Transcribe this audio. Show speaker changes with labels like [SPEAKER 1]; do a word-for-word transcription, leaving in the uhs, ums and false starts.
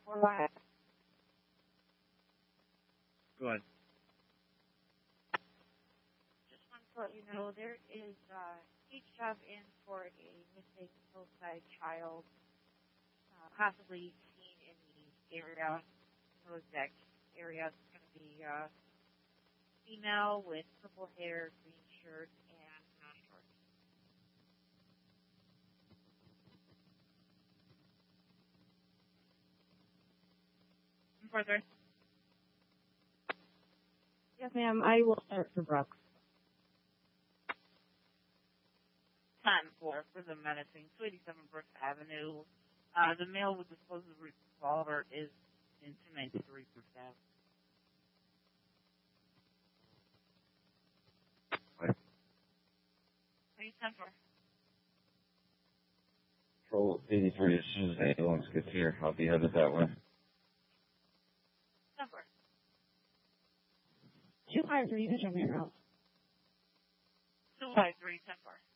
[SPEAKER 1] Or what?
[SPEAKER 2] Go ahead.
[SPEAKER 1] Just wanted to let you know there is uh, each job in for a missing hillside child, uh, possibly seen in the area, the exact area. It's going to be uh, female with purple hair, green shirt, and non shorts.
[SPEAKER 2] Further.
[SPEAKER 1] Yes, ma'am. I will start for Brooks.
[SPEAKER 2] Time for for the menacing two eighty-seven Brooks Avenue. Uh, the male with disposable revolver is in two ninety-three Brooks Avenue.
[SPEAKER 3] Right.
[SPEAKER 2] What are you time for?
[SPEAKER 3] Patrol eighty-three, as soon as the ambulance gets here, I'll be headed that way.
[SPEAKER 2] Time for.
[SPEAKER 1] two five three, you can show me your house.
[SPEAKER 2] two five three, ten four.